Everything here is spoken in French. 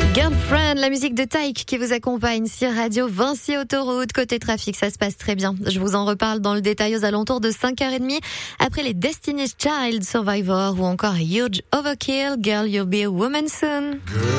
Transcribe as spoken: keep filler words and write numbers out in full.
Girlfriend, la musique de Taïk qui vous accompagne sur Radio Vinci Autoroute. Côté trafic, ça se passe très bien. Je vous en reparle dans le détail aux alentours de cinq heures trente. Après les Destiny's Child, Survivor ou encore Huge Overkill, Girl You'll Be a Woman Soon. Girl.